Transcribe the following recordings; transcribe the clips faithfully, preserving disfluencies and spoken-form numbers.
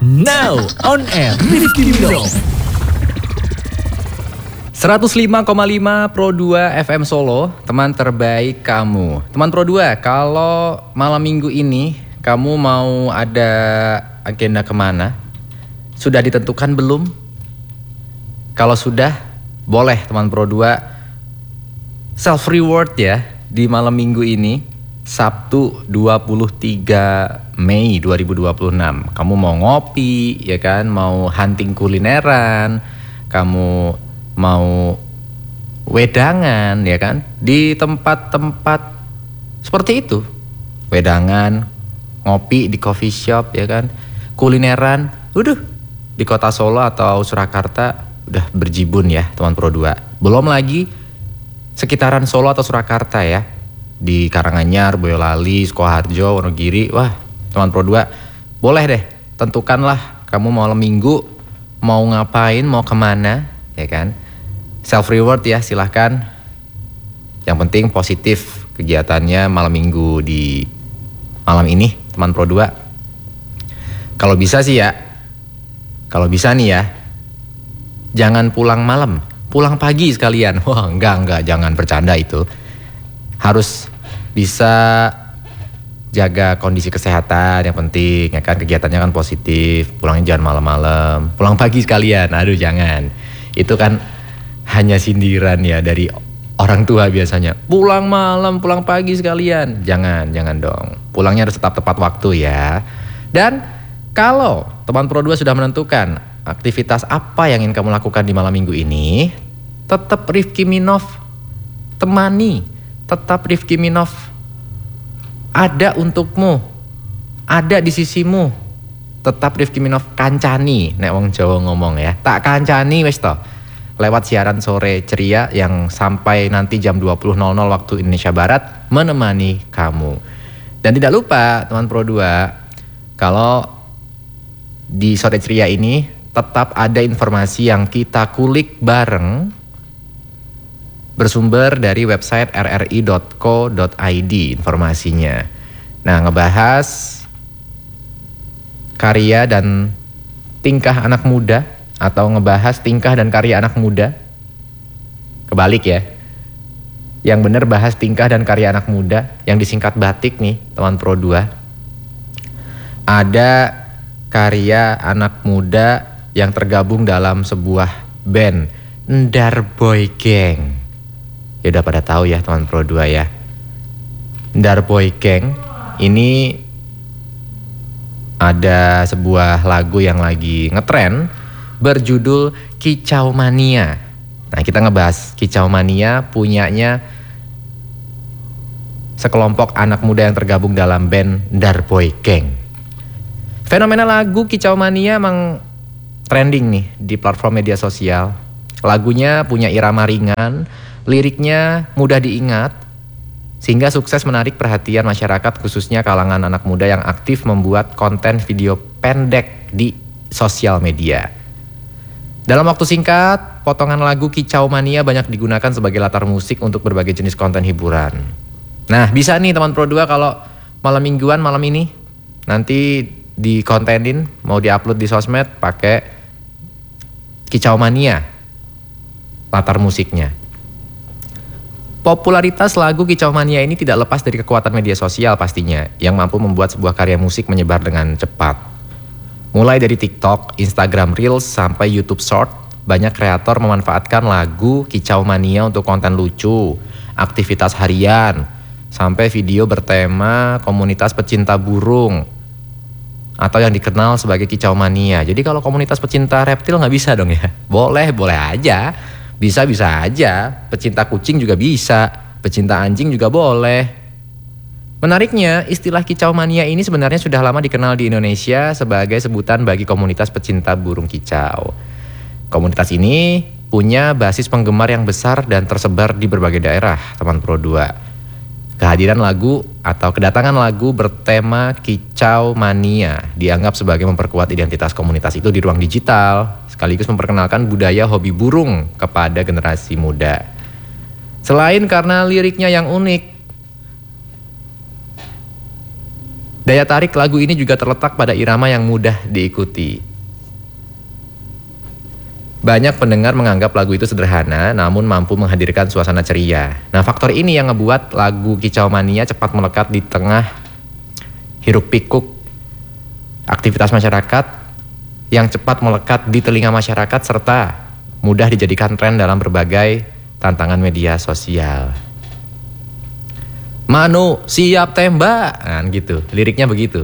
Now on air Rifki Widow seratus lima koma lima Pro dua F M Solo, teman terbaik kamu. Teman Pro dua, kalau malam minggu ini kamu mau ada agenda kemana? Sudah ditentukan belum? Kalau sudah, boleh teman Pro dua self reward ya di malam minggu ini, Sabtu dua puluh tiga Mei dua ribu dua puluh enam. Kamu mau ngopi ya kan, mau hunting kulineran, kamu mau wedangan ya kan, di tempat-tempat seperti itu. Wedangan, ngopi di coffee shop ya kan, kulineran, udah di kota Solo atau Surakarta udah berjibun ya teman Pro dua. Belum lagi sekitaran Solo atau Surakarta ya, di Karanganyar, Boyolali, Sukoharjo, Wonogiri. Wah teman Pro dua, boleh deh tentukanlah kamu malam minggu mau ngapain, mau kemana ya kan. Self reward ya, silahkan. Yang penting positif kegiatannya malam minggu di malam ini teman Pro dua. Kalau bisa sih ya, kalau bisa nih ya, jangan pulang malam, pulang pagi sekalian. Wah enggak enggak, jangan bercanda itu. Harus bisa jaga kondisi kesehatan yang penting ya kan, kegiatannya kan positif. Pulangnya jangan malam-malam, pulang pagi sekalian. Aduh jangan, itu kan hanya sindiran ya dari orang tua biasanya. Pulang malam, pulang pagi sekalian. Jangan, jangan dong. Pulangnya harus tetap tepat waktu ya. Dan kalau teman Pro dua sudah menentukan aktivitas apa yang ingin kamu lakukan di malam minggu ini, tetap Rifki Minov temani. Tetap Rifki Minov ada untukmu, ada di sisimu. Tetap Rifki Minov kancani, nek wong Jawa ngomong ya. Tak kancani wis toh. Lewat siaran sore ceria yang sampai nanti jam dua puluh nol nol waktu Indonesia Barat menemani kamu. Dan tidak lupa teman Pro dua, kalau di sore ceria ini tetap ada informasi yang kita kulik bareng bersumber dari website r r i dot co dot i d informasinya. Nah, ngebahas karya dan tingkah anak muda, atau ngebahas tingkah dan karya anak muda. Kebalik ya. Yang benar bahas tingkah dan karya anak muda, yang disingkat batik nih teman Pro dua. Ada karya anak muda yang tergabung dalam sebuah band, Ndar Boy Gang. Ya udah pada tahu ya teman Pro dua ya. Ndar Boy Gang ini ada sebuah lagu yang lagi ngetren berjudul Kicau Mania. Nah, kita ngebahas Kicau Mania punyanya sekelompok anak muda yang tergabung dalam band Ndar Boy Gang. Fenomena lagu Kicau Mania emang trending nih di platform media sosial. Lagunya punya irama ringan, liriknya mudah diingat, sehingga sukses menarik perhatian masyarakat, khususnya kalangan anak muda yang aktif membuat konten video pendek di sosial media. Dalam waktu singkat, potongan lagu Kicau Mania banyak digunakan sebagai latar musik untuk berbagai jenis konten hiburan. Nah, bisa nih teman Pro dua kalau malam mingguan malam ini nanti dikontenin, mau diupload di sosmed pakai Kicau Mania latar musiknya. Popularitas lagu Kicau Mania ini tidak lepas dari kekuatan media sosial pastinya, yang mampu membuat sebuah karya musik menyebar dengan cepat. Mulai dari TikTok, Instagram Reels, sampai YouTube Short, banyak kreator memanfaatkan lagu Kicau Mania untuk konten lucu, aktivitas harian, sampai video bertema komunitas pecinta burung, atau yang dikenal sebagai Kicau Mania. Jadi kalau komunitas pecinta reptil nggak bisa dong ya? Boleh, boleh aja. Bisa-bisa aja. Pecinta kucing juga bisa, pecinta anjing juga boleh. Menariknya, istilah Kicau Mania ini sebenarnya sudah lama dikenal di Indonesia sebagai sebutan bagi komunitas pecinta burung kicau. Komunitas ini punya basis penggemar yang besar dan tersebar di berbagai daerah, teman Pro dua. Kehadiran lagu atau kedatangan lagu bertema Kicau Mania dianggap sebagai memperkuat identitas komunitas itu di ruang digital, sekaligus memperkenalkan budaya hobi burung kepada generasi muda. Selain karena liriknya yang unik, Daya tarik lagu ini juga terletak pada irama yang mudah diikuti. Banyak pendengar menganggap lagu itu sederhana, namun mampu menghadirkan suasana ceria. Nah, faktor ini yang ngebuat lagu Kicau Mania cepat melekat di tengah hiruk-pikuk aktivitas masyarakat, yang cepat melekat di telinga masyarakat, serta mudah dijadikan tren dalam berbagai tantangan media sosial. Manu siap tembak, nah, gitu, liriknya begitu.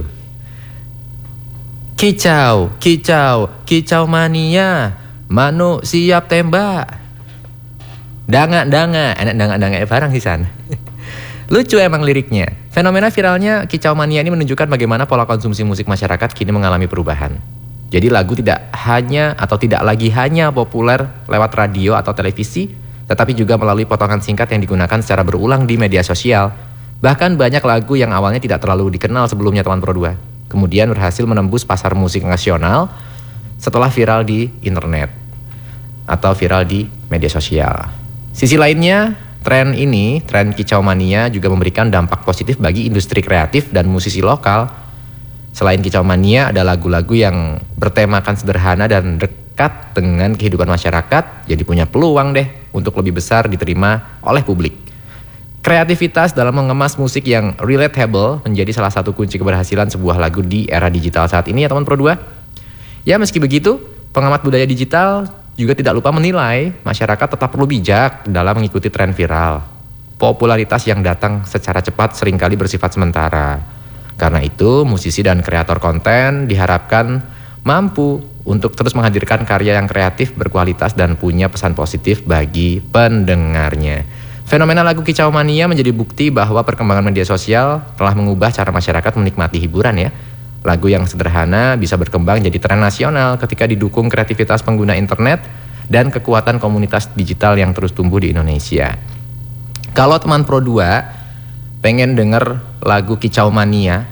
Kicau, kicau, kicau mania, Manu siap tembak. Danga-danga, enak danga-danga barang sih San. Lucu emang liriknya. Fenomena viralnya Kicau Mania ini menunjukkan bagaimana pola konsumsi musik masyarakat kini mengalami perubahan. Jadi lagu tidak hanya atau tidak lagi hanya populer lewat radio atau televisi, tetapi juga melalui potongan singkat yang digunakan secara berulang di media sosial. Bahkan banyak lagu yang awalnya tidak terlalu dikenal sebelumnya teman Pro dua, kemudian berhasil menembus pasar musik nasional setelah viral di internet atau viral di media sosial. Sisi lainnya, tren ini, tren Kicau Mania juga memberikan dampak positif bagi industri kreatif dan musisi lokal. Selain Kicau Mania, ada lagu-lagu yang bertemakan sederhana dan dekat dengan kehidupan masyarakat, jadi punya peluang deh untuk lebih besar diterima oleh publik. Kreativitas dalam mengemas musik yang relatable menjadi salah satu kunci keberhasilan sebuah lagu di era digital saat ini ya teman Pro dua. Ya meski begitu, pengamat budaya digital juga tidak lupa menilai masyarakat tetap perlu bijak dalam mengikuti tren viral. Popularitas yang datang secara cepat seringkali bersifat sementara. Karena itu, musisi dan kreator konten diharapkan mampu untuk terus menghadirkan karya yang kreatif, berkualitas, dan punya pesan positif bagi pendengarnya. Fenomena lagu Kicau Mania menjadi bukti bahwa perkembangan media sosial telah mengubah cara masyarakat menikmati hiburan ya. Lagu yang sederhana bisa berkembang jadi tren nasional ketika didukung kreativitas pengguna internet dan kekuatan komunitas digital yang terus tumbuh di Indonesia. Kalau teman Pro dua pengen denger lagu Kicau Mania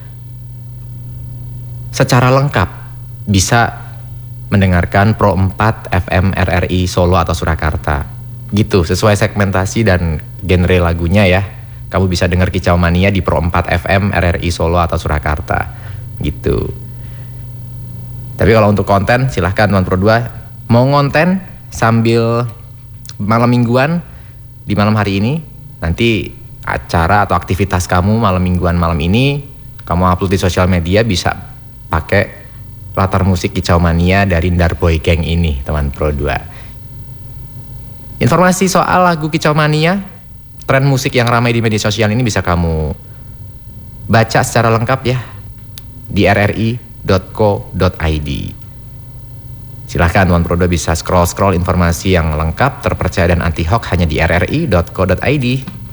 secara lengkap, bisa mendengarkan Pro empat F M R R I Solo atau Surakarta. Gitu, sesuai segmentasi dan genre lagunya ya. Kamu bisa denger Kicau Mania di Pro empat F M R R I Solo atau Surakarta. Gitu. Tapi kalau untuk konten silahkan teman Pro dua mau ngonten sambil malam mingguan di malam hari ini, nanti acara atau aktivitas kamu malam mingguan malam ini kamu upload di sosial media, bisa pakai latar musik Kicau Mania dari Darboy Gang ini teman Pro dua. Informasi soal lagu Kicau Mania, tren musik yang ramai di media sosial ini bisa kamu baca secara lengkap ya di r r i dot co dot i d. Silahkan teman Pro dua bisa scroll-scroll informasi yang lengkap, terpercaya dan anti hoax hanya di r r i dot co dot i d.